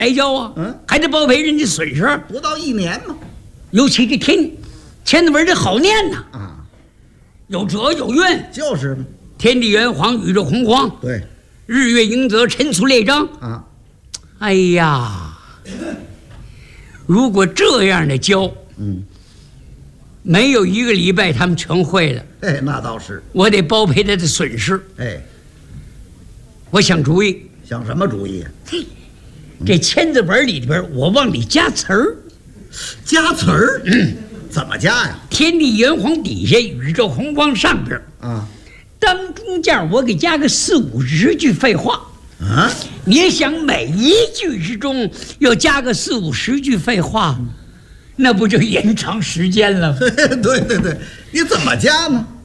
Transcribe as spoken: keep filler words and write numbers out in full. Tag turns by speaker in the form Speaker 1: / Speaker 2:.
Speaker 1: 哀交啊，
Speaker 2: 嗯，
Speaker 1: 还得报赔人家损失，
Speaker 2: 不到一年嘛。
Speaker 1: 尤其这天签字文这好念呐，
Speaker 2: 啊，
Speaker 1: 有辙有韵，
Speaker 2: 就是嘛。
Speaker 1: 天地元皇，宇宙洪荒，
Speaker 2: 对，
Speaker 1: 日月盈泽，辰巳列张
Speaker 2: 啊。
Speaker 1: 哎呀，如果这样的教，
Speaker 2: 嗯，
Speaker 1: 没有一个礼拜他们全会了。
Speaker 2: 哎，那倒是。
Speaker 1: 我得包赔他的损失。
Speaker 2: 哎，
Speaker 1: 我想主意，
Speaker 2: 想什么主意啊？
Speaker 1: 嘿，这签字本里边我往里加词儿，
Speaker 2: 加词儿。嗯，怎么加呀？
Speaker 1: 天地元皇底下，宇宙洪荒上边
Speaker 2: 啊，
Speaker 1: 当中间我给加个四五十句废话。
Speaker 2: 啊，
Speaker 1: 你也想每一句之中要加个四五十句废话，那不就延长时间了吗？
Speaker 2: 对对对，你怎么加呢？